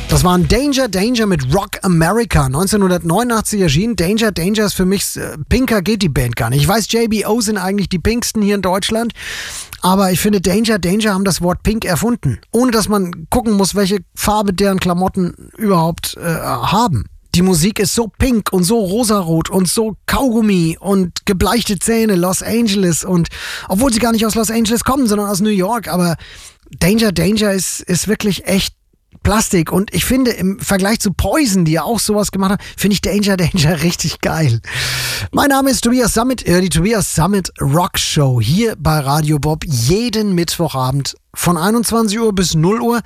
Das war ein Danger Danger mit Rock America. 1989 erschienen. Danger Danger ist für mich, pinker geht die Band gar nicht. Ich weiß, JBO sind eigentlich die pinksten hier in Deutschland. Aber ich finde, Danger Danger haben das Wort pink erfunden. Ohne dass man gucken muss, welche Farbe deren Klamotten überhaupt haben. Die Musik ist so pink und so rosarot und so Kaugummi und gebleichte Zähne, Los Angeles. Und obwohl sie gar nicht aus Los Angeles kommen, sondern aus New York. Aber Danger Danger ist wirklich echt Plastik. Und ich finde, im Vergleich zu Poison, die ja auch sowas gemacht haben, finde ich Danger Danger richtig geil. Mein Name ist Tobias Sammet, die Tobias Sammet Rock Show hier bei Radio Bob. Jeden Mittwochabend von 21 Uhr bis 0 Uhr.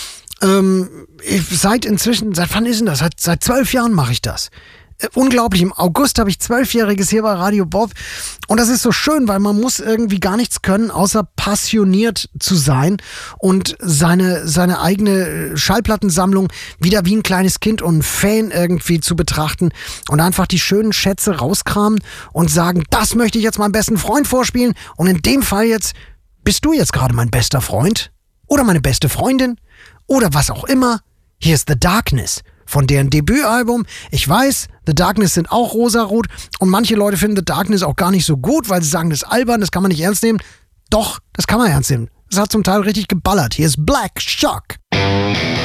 Seit wann ist denn das? Seit 12 Jahren mache ich das. Unglaublich, im August habe ich 12-Jähriges hier bei Radio Bob und das ist so schön, weil man muss irgendwie gar nichts können, außer passioniert zu sein und seine eigene Schallplattensammlung wieder wie ein kleines Kind und ein Fan irgendwie zu betrachten und einfach die schönen Schätze rauskramen und sagen, das möchte ich jetzt meinem besten Freund vorspielen und in dem Fall jetzt, bist du jetzt gerade mein bester Freund oder meine beste Freundin oder was auch immer. Hier ist The Darkness von deren Debütalbum. Ich weiß, The Darkness sind auch rosarot und manche Leute finden The Darkness auch gar nicht so gut, weil sie sagen, das ist albern, das kann man nicht ernst nehmen. Doch, das kann man ernst nehmen. Das hat zum Teil richtig geballert. Hier ist Black Shock.